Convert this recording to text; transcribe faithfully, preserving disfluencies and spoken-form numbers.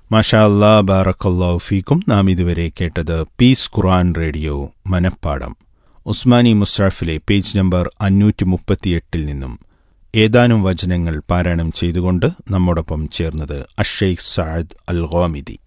മാഷാ അല്ലാ, ബാറക്കല്ലാഹു ഫീക്കും. നാം ഇതുവരെ കേട്ടത് പീസ് ഖുർആൻ റേഡിയോ മനപ്പാടം ഉസ്മാനി മുസ്ഹഫിലെ പേജ് നമ്പർ അഞ്ഞൂറ്റി മുപ്പത്തിയെട്ടിൽ നിന്നും ഏതാനും വചനങ്ങൾ പാരായണം ചെയ്തുകൊണ്ട് നമ്മോടൊപ്പം ചേർന്നത് അഷ്ഷെയ്ഖ് സഅദ് അൽ ഗാമിദി.